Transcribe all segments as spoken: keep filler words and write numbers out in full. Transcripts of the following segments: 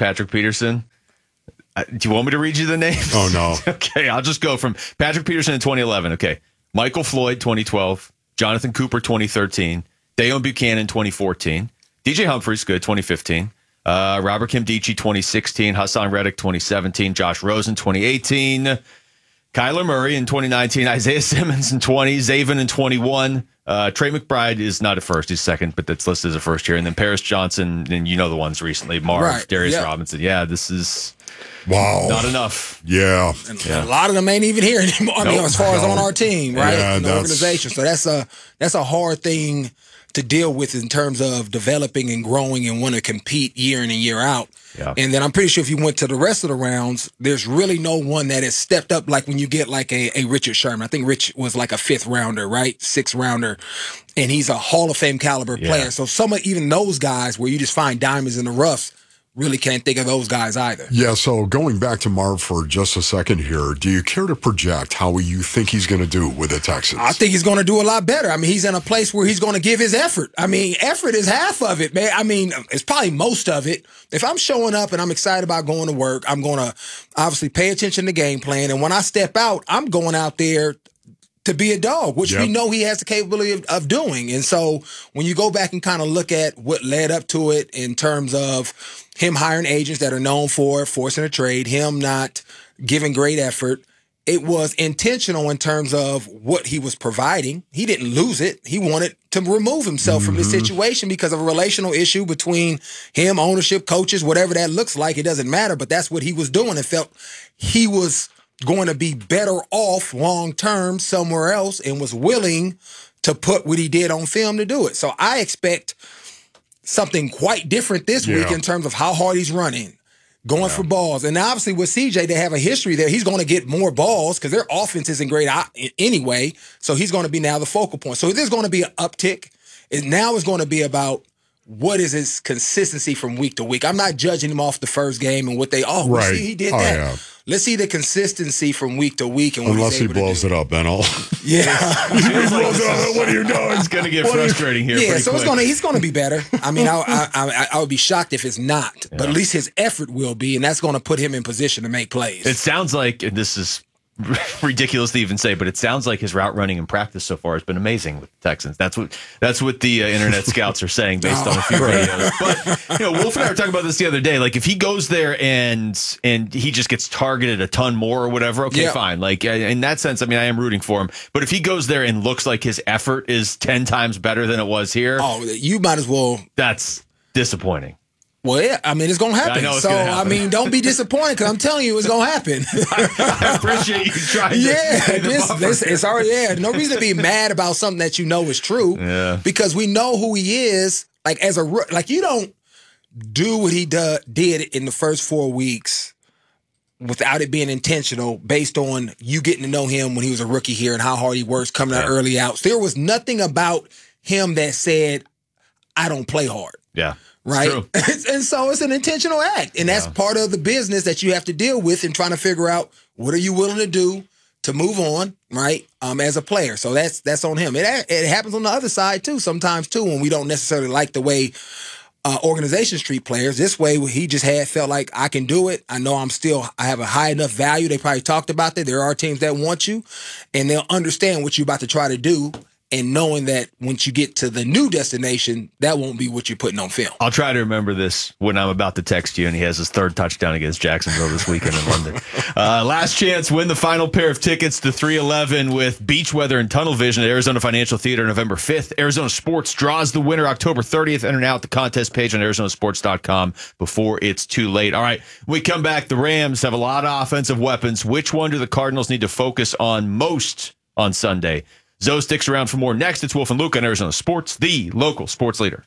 Patrick Peterson. Uh, do you want me to read you the names? Oh, no. Okay, I'll just go from Patrick Peterson in twenty eleven. Okay. Michael Floyd, twenty twelve. Jonathan Cooper, twenty thirteen. Dejon Buchanan, twenty fourteen. D J Humphries, good, twenty fifteen. Uh, Robert Kimdichie, twenty sixteen. Hassan Reddick, twenty seventeen. Josh Rosen, twenty eighteen. Kyler Murray in twenty nineteen. Isaiah Simmons in twenty. Zaven in twenty-one. Uh, Trey McBride is not a first, he's second, but that's listed as a first here. And then Paris Johnson, and you know the ones recently. Marv, right. Darius yep. Robinson. Yeah, this is wow, not enough. Yeah. And yeah. A lot of them ain't even here anymore. I mean, nope. as far as no. on our team, right? Yeah, in the that's... organization. So that's a that's a hard thing to deal with in terms of developing and growing and want to compete year in and year out. Yeah. And then I'm pretty sure if you went to the rest of the rounds, there's really no one that has stepped up like when you get like a, a Richard Sherman. I think Rich was like a fifth rounder, right? Sixth rounder. And he's a Hall of Fame caliber yeah. player. So some of even those guys where you just find diamonds in the rough, really can't think of those guys either. Yeah, so going back to Marv for just a second here, do you care to project how you think he's going to do with the Texans? I think he's going to do a lot better. I mean, he's in a place where he's going to give his effort. I mean, effort is half of it, man. I mean, it's probably most of it. If I'm showing up and I'm excited about going to work, I'm going to obviously pay attention to game plan. And when I step out, I'm going out there to be a dog, which yep. we know he has the capability of, of doing. And so when you go back and kind of look at what led up to it in terms of him hiring agents that are known for forcing a trade, him not giving great effort, it was intentional in terms of what he was providing. He didn't lose it. He wanted to remove himself mm-hmm. from the situation because of a relational issue between him, ownership, coaches, whatever that looks like. It doesn't matter, but that's what he was doing and felt he was going to be better off long term somewhere else and was willing to put what he did on film to do it. So I expect something quite different this yeah. week in terms of how hard he's running, going yeah. for balls. And obviously with C J, they have a history there. He's going to get more balls because their offense isn't great anyway. So he's going to be now the focal point. So there's going to be an uptick. And now it's going to be about what is his consistency from week to week. I'm not judging him off the first game and what they, oh, right. see, he did oh, that. Yeah. Let's see the consistency from week to week. And what Unless he's he blows it up, Ben. I'll... Yeah. like, what are you doing? It's going to get frustrating here. Yeah, so quick. it's gonna, he's going to be better. I mean, I, I, I, I would be shocked if it's not. Yeah. But at least his effort will be, and that's going to put him in position to make plays. It sounds like, and this is ridiculous to even say, but it sounds like his route running in practice so far has been amazing with the Texans. That's what that's what the uh, internet scouts are saying based on a few videos. But you know, Wolf and I were talking about this the other day. Like, if he goes there and and he just gets targeted a ton more or whatever, okay, yeah. fine. Like, in that sense, I mean, I am rooting for him. But if he goes there and looks like his effort is ten times better than it was here, oh, you might as well. That's disappointing. Well, yeah, I mean, it's going to happen. I know it's so, gonna happen. I mean, don't be disappointed because I'm telling you it's going to happen. I, I appreciate you trying to. Yeah, this, this, it's already there. No reason to be mad about something that you know is true. Yeah. Because we know who he is. Like, as a, like, you don't do what he do, did in the first four weeks without it being intentional based on you getting to know him when he was a rookie here and how hard he works coming out yeah. early out. So there was nothing about him that said, I don't play hard. Yeah. Right. It's and so it's an intentional act. And that's yeah. part of the business that you have to deal with and trying to figure out what are you willing to do to move on, right, um, as a player. So that's that's on him. It it happens on the other side, too, sometimes, too, when we don't necessarily like the way uh, organizations treat players. This way, he just had felt like, I can do it. I know I'm still, I have a high enough value. They probably talked about that. There are teams that want you, and they'll understand what you're about to try to do. And knowing that once you get to the new destination, that won't be what you're putting on film. I'll try to remember this when I'm about to text you and he has his third touchdown against Jacksonville this weekend in London. Uh, last chance, win the final pair of tickets to three eleven with beach weather and tunnel vision at Arizona Financial Theater November fifth. Arizona Sports draws the winner October thirtieth. Enter now at the contest page on Arizona Sports dot com before it's too late. All right, when we come back, the Rams have a lot of offensive weapons. Which one do the Cardinals need to focus on most on Sunday? Zoe sticks around for more next. It's Wolf and Luke on Arizona Sports, the local sports leader.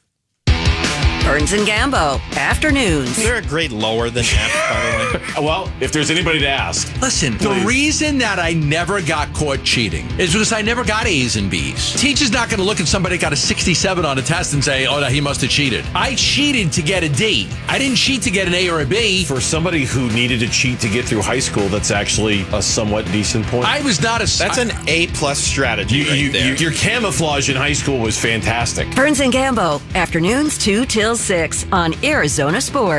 Burns and Gambo, afternoons. Is there a grade lower than F, by the way? Well, if there's anybody to ask. Listen, Please. The reason that I never got caught cheating is because I never got A's and B's. Teacher's not going to look at somebody who got a sixty-seven on a test and say, oh, no, he must have cheated. I cheated to get a D. I didn't cheat to get an A or a B. For somebody who needed to cheat to get through high school, that's actually a somewhat decent point. I was not a... That's an A-plus strategy you, right you, there. You, your camouflage in high school was fantastic. Burns and Gambo, afternoons two till six on Arizona Sports.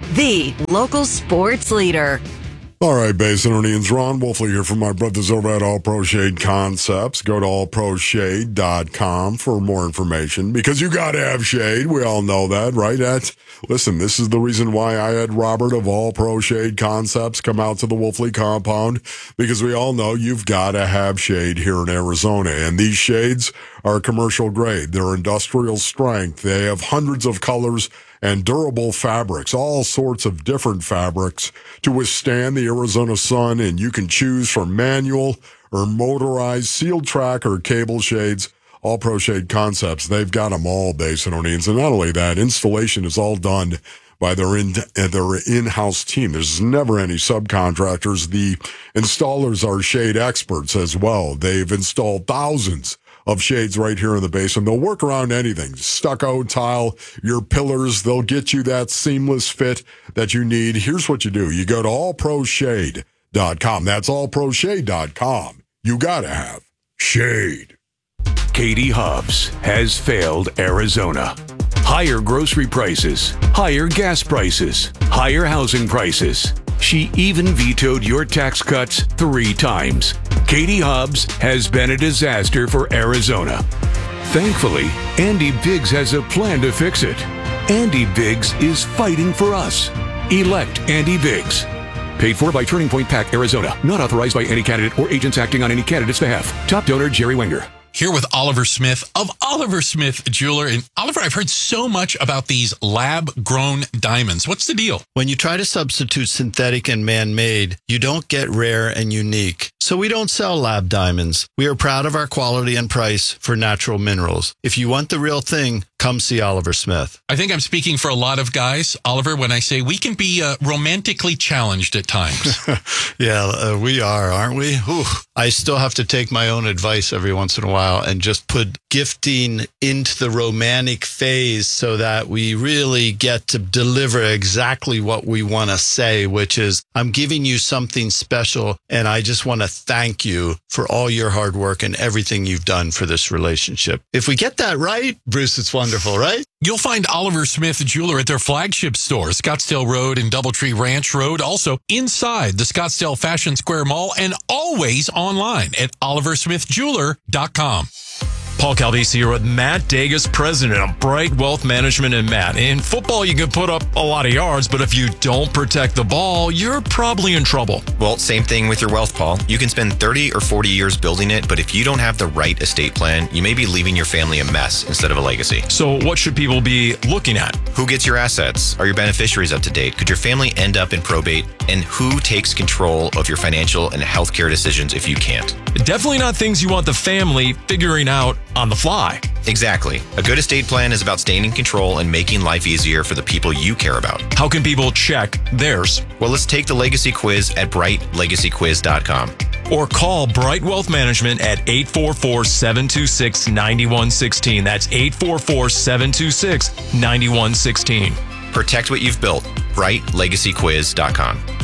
the local sports leader. All right, Basinonians, Ron Wolfley here from my brothers over at All Pro Shade Concepts. Go to all pro shade dot com for more information because you got to have shade. We all know that, right? That's, listen, this is the reason why I had Robert of All Pro Shade Concepts come out to the Wolfley compound, because we all know you've got to have shade here in Arizona. And these shades are commercial grade. They're industrial strength. They have hundreds of colors and durable fabrics, all sorts of different fabrics to withstand the Arizona sun. And you can choose from manual or motorized, sealed track or cable shades. All Pro Shade Concepts, they've got them all, Basinonians. And not only that, installation is all done by their in their in-house team. There's never any subcontractors. The installers are shade experts as well. They've installed thousands of shades right here in the basin. They'll work around anything. Stucco, tile, your pillars. They'll get you that seamless fit that you need. Here's what you do. You go to all pro shade dot com. That's all pro shade dot com. You gotta have shade. Katie Hobbs has failed Arizona. Higher grocery prices, higher gas prices, higher housing prices. She even vetoed your tax cuts three times. Katie Hobbs has been a disaster for Arizona. Thankfully, Andy Biggs has a plan to fix it. Andy Biggs is fighting for us. Elect Andy Biggs. Paid for by Turning Point PAC, Arizona. Not authorized by any candidate or agents acting on any candidate's behalf. Top donor, Jerry Wenger. Here with Oliver Smith of Oliver Smith Jeweler. And Oliver, I've heard so much about these lab-grown diamonds. What's the deal? When you try to substitute synthetic and man-made, you don't get rare and unique. So we don't sell lab diamonds. We are proud of our quality and price for natural minerals. If you want the real thing, come see Oliver Smith. I think I'm speaking for a lot of guys, Oliver, when I say we can be uh, romantically challenged at times. yeah, uh, we are, aren't we? Whew. I still have to take my own advice every once in a while and just put gifting into the romantic phase so that we really get to deliver exactly what we want to say, which is, I'm giving you something special, and I just want to thank you for all your hard work and everything you've done for this relationship. If we get that right, Bruce, it's wonderful, right? You'll find Oliver Smith Jeweler at their flagship store, Scottsdale Road and Doubletree Ranch Road, also inside the Scottsdale Fashion Square Mall, and always online at oliver smith jeweler dot com. Paul Calvisi here with Matt Dagas, president of Bright Wealth Management. And Matt, in football, you can put up a lot of yards, but if you don't protect the ball, you're probably in trouble. Well, same thing with your wealth, Paul. You can spend thirty or forty years building it, but if you don't have the right estate plan, you may be leaving your family a mess instead of a legacy. So what should people be looking at? Who gets your assets? Are your beneficiaries up to date? Could your family end up in probate? And who takes control of your financial and healthcare decisions if you can't? Definitely not things you want the family figuring out on the fly. Exactly. A good estate plan is about staying in control and making life easier for the people you care about. How can people check theirs? Well, let's take the legacy quiz at bright legacy quiz dot com. Or call Bright Wealth Management at eight four four, seven two six, nine one one six. That's eight four four, seven two six, nine one one six. Protect what you've built. bright legacy quiz dot com.